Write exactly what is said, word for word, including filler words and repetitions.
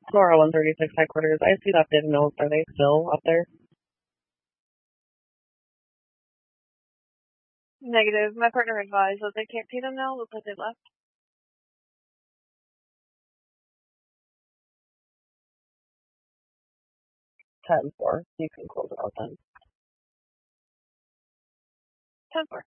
Flora one thirty-six headquarters. I see that bid notes. Are they still up there? Negative. My partner advised that they can't pay them now. Looks like they left. ten four. You can close it out then. ten four.